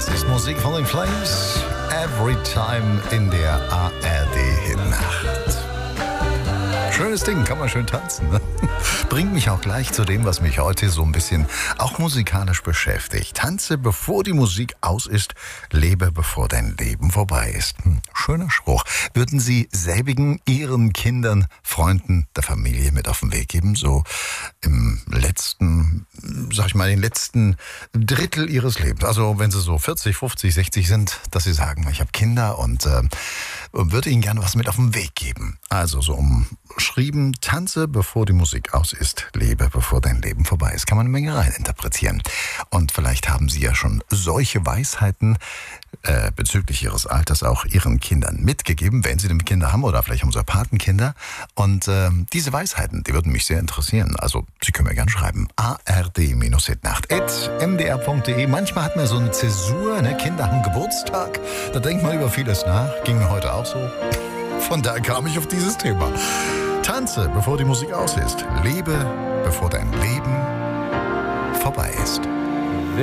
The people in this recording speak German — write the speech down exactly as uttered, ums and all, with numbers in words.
Das ist Musik von den Flames. Every Time in der A R D-Hitnacht. Schönes Ding, kann man schön tanzen. Ne? Bringt mich auch gleich zu dem, was mich heute so ein bisschen auch musikalisch beschäftigt. Tanze, bevor die Musik aus ist, lebe, bevor dein Leben vorbei ist. Hm, schöner Spruch. Würden Sie selbigen Ihren Kindern, Freunden, der Familie mit auf den Weg geben? So im letzten, sag ich mal, den letzten Drittel Ihres Lebens. Also wenn Sie so vierzig, fünfzig, sechzig sind, dass Sie sagen, ich habe Kinder und äh, würde Ihnen gerne was mit auf den Weg geben. Also so umschrieben, tanze, bevor die Musik aus ist, lebe, bevor dein Leben vorbei ist. Kann man eine Menge reininterpretieren. Und vielleicht haben Sie ja schon solche Weisheiten äh, bezüglich Ihres Alters auch Ihren Kindern mitgegeben, wenn Sie denn Kinder haben oder vielleicht haben Sie Patenkinder. Und äh, diese Weisheiten, die würden mich sehr interessieren. Also Sie können mir gerne schreiben. A R D-Hitnacht at m d r punkt d e. Manchmal hat man so eine Zäsur, ne? Kinder haben Geburtstag. Da denkt man über vieles nach. Ging mir heute auch so. Von daher kam ich auf dieses Thema. Tanze, bevor die Musik aus ist. Lebe, bevor dein Leben vorbei ist.